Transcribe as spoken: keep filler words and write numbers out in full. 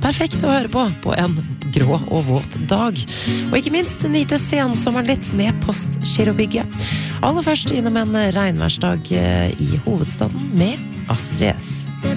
perfekt å høre på på en grå og våt dag. Og ikke minst nyte sensommeren litt med Postgirobygget. Aller først innom en regnværsdag i hovedstaden med Astrid S.